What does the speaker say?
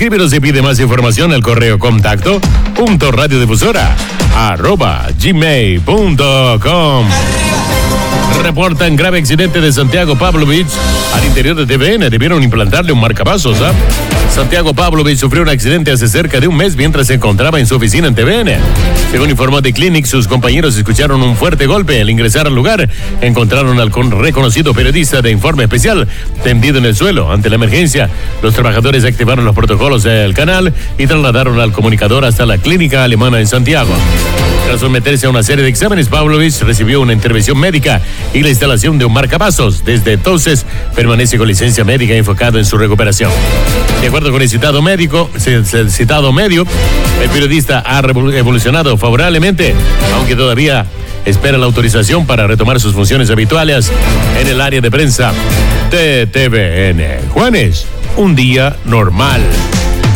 Escríbenos y pide más información al correo contacto .radiodifusora@gmail.com. Reportan grave accidente de Santiago Pavlovich al interior de TVN. Debieron implantarle un marcapasos, ¿ah? Santiago Pavlovich sufrió un accidente hace cerca de un mes mientras se encontraba en su oficina en TVN. Según informó The Clinic, sus compañeros escucharon un fuerte golpe. Al ingresar al lugar, encontraron al reconocido periodista de Informe Especial tendido en el suelo. Ante la emergencia, los trabajadores activaron los protocolos del canal y trasladaron al comunicador hasta la clínica alemana en Santiago. Tras someterse a una serie de exámenes, Pavlovich recibió una intervención médica y la instalación de un marcapasos. Desde entonces, permanece con licencia médica enfocado en su recuperación. De acuerdo con el citado medio, el periodista ha evolucionado favorablemente, aunque todavía espera la autorización para retomar sus funciones habituales en el área de prensa de TVN. Juanes, un día normal.